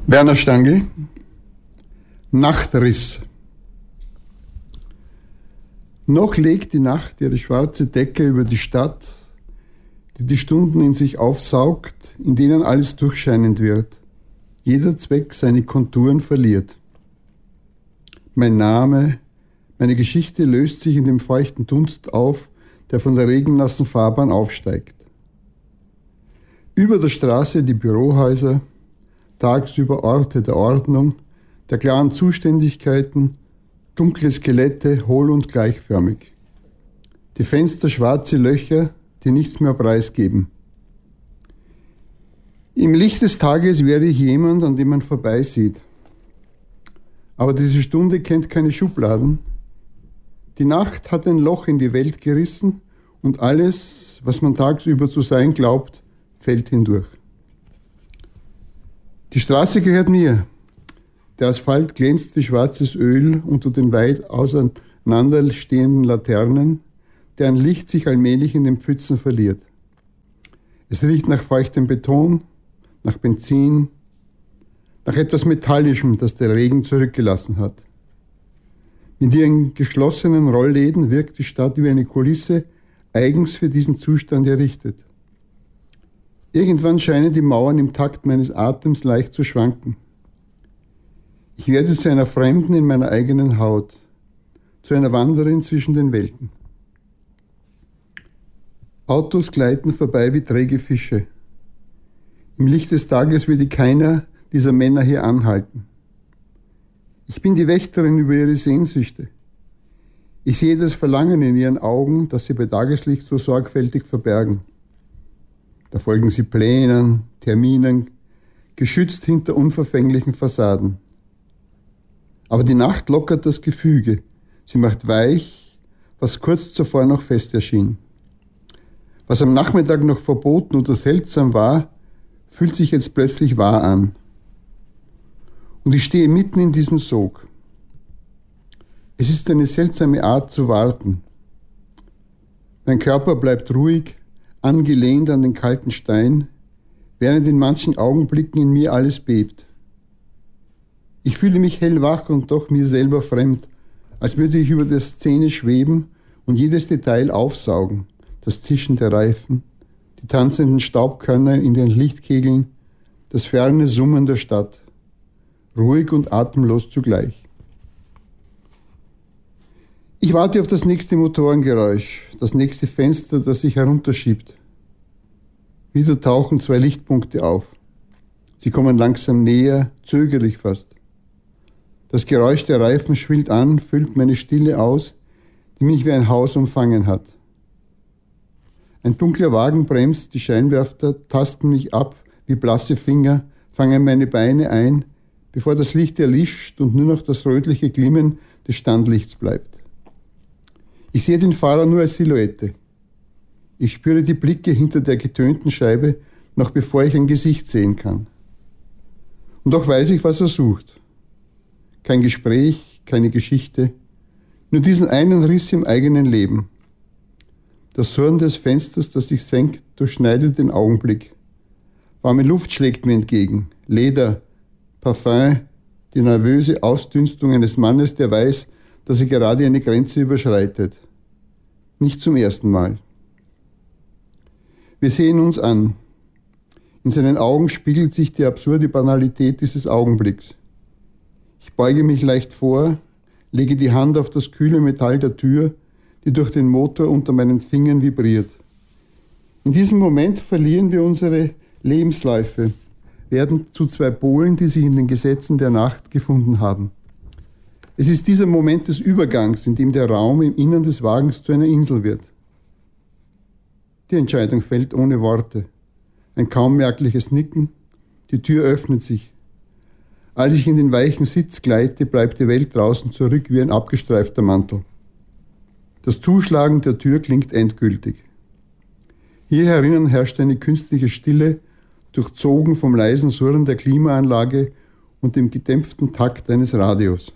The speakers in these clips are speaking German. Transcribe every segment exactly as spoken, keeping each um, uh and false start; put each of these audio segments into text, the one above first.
Werner Stangl, Nachtriss. Noch legt die Nacht ihre schwarze Decke über die Stadt, die die Stunden in sich aufsaugt, in denen alles durchscheinend wird, jeder Zweck seine Konturen verliert. Mein Name, meine Geschichte löst sich in dem feuchten Dunst auf, der von der regennassen Fahrbahn aufsteigt. Über der Straße die Bürohäuser, tagsüber Orte der Ordnung, der klaren Zuständigkeiten, dunkle Skelette, hohl und gleichförmig. Die Fenster schwarze Löcher, die nichts mehr preisgeben. Im Licht des Tages wäre ich jemand, an dem man vorbeisieht. Aber diese Stunde kennt keine Schubladen. Die Nacht hat ein Loch in die Welt gerissen und alles, was man tagsüber zu sein glaubt, fällt hindurch. Die Straße gehört mir. Der Asphalt glänzt wie schwarzes Öl unter den weit auseinanderstehenden Laternen, deren Licht sich allmählich in den Pfützen verliert. Es riecht nach feuchtem Beton, nach Benzin, nach etwas Metallischem, das der Regen zurückgelassen hat. Mit ihren geschlossenen Rollläden wirkt die Stadt wie eine Kulisse, eigens für diesen Zustand errichtet. Irgendwann scheinen die Mauern im Takt meines Atems leicht zu schwanken. Ich werde zu einer Fremden in meiner eigenen Haut, zu einer Wanderin zwischen den Welten. Autos gleiten vorbei wie träge Fische. Im Licht des Tages würde keiner dieser Männer hier anhalten. Ich bin die Wächterin über ihre Sehnsüchte. Ich sehe das Verlangen in ihren Augen, das sie bei Tageslicht so sorgfältig verbergen. Da folgen sie Plänen, Terminen, geschützt hinter unverfänglichen Fassaden. Aber die Nacht lockert das Gefüge. Sie macht weich, was kurz zuvor noch fest erschien. Was am Nachmittag noch verboten oder seltsam war, fühlt sich jetzt plötzlich wahr an. Und ich stehe mitten in diesem Sog. Es ist eine seltsame Art zu warten. Mein Körper bleibt ruhig, angelehnt an den kalten Stein, während in manchen Augenblicken in mir alles bebt. Ich fühle mich hellwach und doch mir selber fremd, als würde ich über der Szene schweben und jedes Detail aufsaugen, das Zischen der Reifen, die tanzenden Staubkörner in den Lichtkegeln, das ferne Summen der Stadt, ruhig und atemlos zugleich. Ich warte auf das nächste Motorengeräusch, das nächste Fenster, das sich herunterschiebt. Wieder tauchen zwei Lichtpunkte auf. Sie kommen langsam näher, zögerlich fast. Das Geräusch der Reifen schwillt an, füllt meine Stille aus, die mich wie ein Haus umfangen hat. Ein dunkler Wagen bremst, die Scheinwerfer tasten mich ab wie blasse Finger, fangen meine Beine ein, bevor das Licht erlischt und nur noch das rötliche Glimmen des Standlichts bleibt. Ich sehe den Fahrer nur als Silhouette. Ich spüre die Blicke hinter der getönten Scheibe, noch bevor ich ein Gesicht sehen kann. Und doch weiß ich, was er sucht. Kein Gespräch, keine Geschichte, nur diesen einen Riss im eigenen Leben. Das Surren des Fensters, das sich senkt, durchschneidet den Augenblick. Warme Luft schlägt mir entgegen, Leder, Parfum, die nervöse Ausdünstung eines Mannes, der weiß, dass er gerade eine Grenze überschreitet. Nicht zum ersten Mal. Wir sehen uns an. In seinen Augen spiegelt sich die absurde Banalität dieses Augenblicks. Ich beuge mich leicht vor, lege die Hand auf das kühle Metall der Tür, die durch den Motor unter meinen Fingern vibriert. In diesem Moment verlieren wir unsere Lebensläufe, werden zu zwei Polen, die sich in den Gesetzen der Nacht gefunden haben. Es ist dieser Moment des Übergangs, in dem der Raum im Innern des Wagens zu einer Insel wird. Die Entscheidung fällt ohne Worte. Ein kaum merkliches Nicken, die Tür öffnet sich. Als ich in den weichen Sitz gleite, bleibt die Welt draußen zurück wie ein abgestreifter Mantel. Das Zuschlagen der Tür klingt endgültig. Hier herinnen herrscht eine künstliche Stille, durchzogen vom leisen Surren der Klimaanlage und dem gedämpften Takt eines Radios.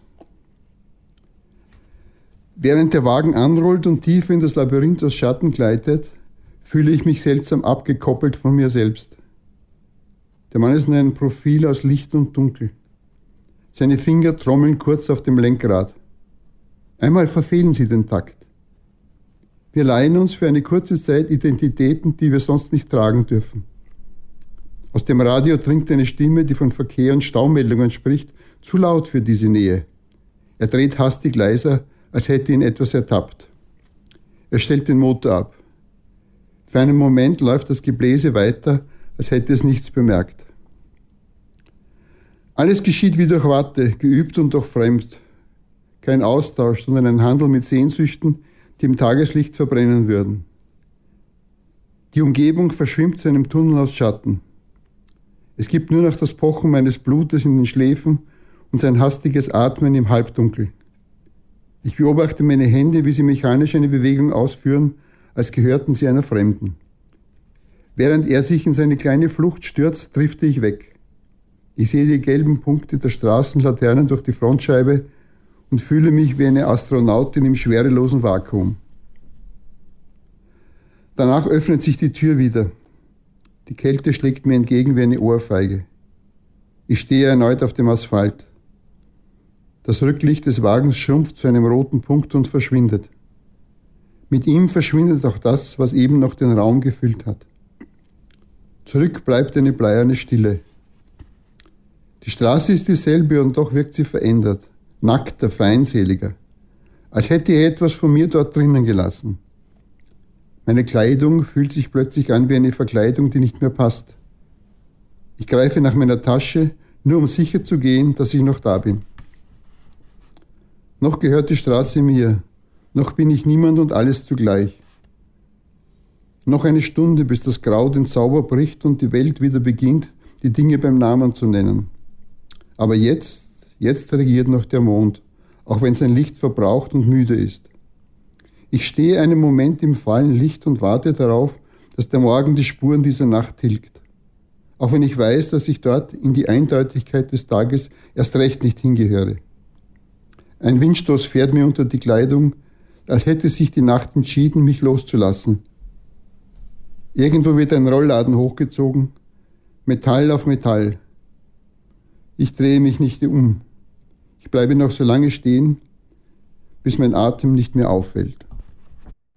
Während der Wagen anrollt und tief in das Labyrinth aus Schatten gleitet, fühle ich mich seltsam abgekoppelt von mir selbst. Der Mann ist nur ein Profil aus Licht und Dunkel. Seine Finger trommeln kurz auf dem Lenkrad. Einmal verfehlen sie den Takt. Wir leihen uns für eine kurze Zeit Identitäten, die wir sonst nicht tragen dürfen. Aus dem Radio dringt eine Stimme, die von Verkehr und Staumeldungen spricht, zu laut für diese Nähe. Er dreht hastig leiser, als hätte ihn etwas ertappt. Er stellt den Motor ab. Für einen Moment läuft das Gebläse weiter, als hätte es nichts bemerkt. Alles geschieht wie durch Watte, geübt und doch fremd. Kein Austausch, sondern ein Handel mit Sehnsüchten, die im Tageslicht verbrennen würden. Die Umgebung verschwimmt zu einem Tunnel aus Schatten. Es gibt nur noch das Pochen meines Blutes in den Schläfen und sein hastiges Atmen im Halbdunkel. Ich beobachte meine Hände, wie sie mechanisch eine Bewegung ausführen, als gehörten sie einer Fremden. Während er sich in seine kleine Flucht stürzt, drifte ich weg. Ich sehe die gelben Punkte der Straßenlaternen durch die Frontscheibe und fühle mich wie eine Astronautin im schwerelosen Vakuum. Danach öffnet sich die Tür wieder. Die Kälte schlägt mir entgegen wie eine Ohrfeige. Ich stehe erneut auf dem Asphalt. Das Rücklicht des Wagens schrumpft zu einem roten Punkt und verschwindet. Mit ihm verschwindet auch das, was eben noch den Raum gefüllt hat. Zurück bleibt eine bleierne Stille. Die Straße ist dieselbe und doch wirkt sie verändert, nackter, feindseliger, als hätte er etwas von mir dort drinnen gelassen. Meine Kleidung fühlt sich plötzlich an wie eine Verkleidung, die nicht mehr passt. Ich greife nach meiner Tasche, nur um sicher zu gehen, dass ich noch da bin. Noch gehört die Straße mir, noch bin ich niemand und alles zugleich. Noch eine Stunde, bis das Grau den Zauber bricht und die Welt wieder beginnt, die Dinge beim Namen zu nennen. Aber jetzt, jetzt regiert noch der Mond, auch wenn sein Licht verbraucht und müde ist. Ich stehe einen Moment im fahlen Licht und warte darauf, dass der Morgen die Spuren dieser Nacht tilgt. Auch wenn ich weiß, dass ich dort in die Eindeutigkeit des Tages erst recht nicht hingehöre. Ein Windstoß fährt mir unter die Kleidung, als hätte sich die Nacht entschieden, mich loszulassen. Irgendwo wird ein Rollladen hochgezogen, Metall auf Metall. Ich drehe mich nicht um. Ich bleibe noch so lange stehen, bis mein Atem nicht mehr auffällt.